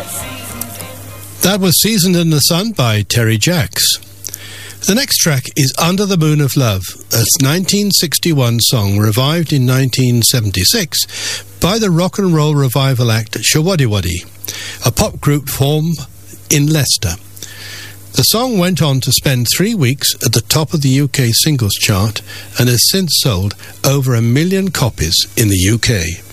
That was Seasoned in the Sun by Terry Jacks. The next track is Under the Moon of Love, a 1961 song revived in 1976 by the rock and roll revival act Showaddywaddy, a pop group formed in Leicester. The song went on to spend 3 weeks at the top of the UK singles chart and has since sold over 1 million copies in the UK.